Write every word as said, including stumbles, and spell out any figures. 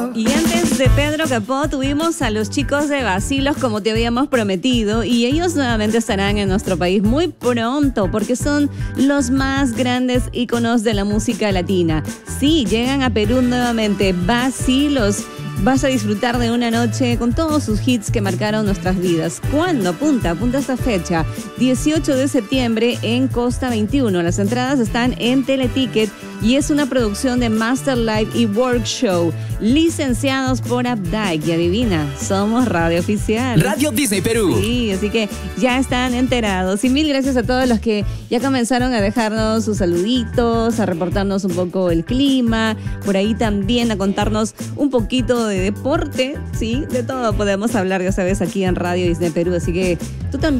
Y antes de Pedro Capó tuvimos a los chicos de Bacilos, como te habíamos prometido, y ellos nuevamente estarán en nuestro país muy pronto porque son los más grandes íconos de la música latina. Sí, llegan a Perú nuevamente. Bacilos. Vas a disfrutar de una noche con todos sus hits que marcaron nuestras vidas. ¿Cuándo? Apunta, apunta esta fecha. dieciocho de septiembre en Costa veintiuno. Las entradas están en Teleticket y es una producción de Master Live y Workshow, licenciados por Updike. Y adivina, somos Radio Oficial. Radio Disney Perú. Sí, así que ya están enterados. Y mil gracias a todos los que ya comenzaron a dejarnos sus saluditos, a reportarnos un poco el clima, por ahí también a contarnos un poquito de deporte, sí, de todo podemos hablar, ya sabes, aquí en Radio Disney Perú. Así que tú también